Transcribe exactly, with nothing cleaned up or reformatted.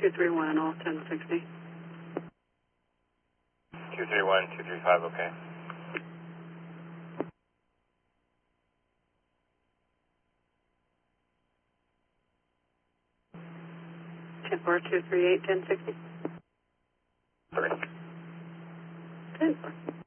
two three one, all ten sixty. two three one, two three five, okay. ten four, two three eight, ten sixty. Sorry. ten four.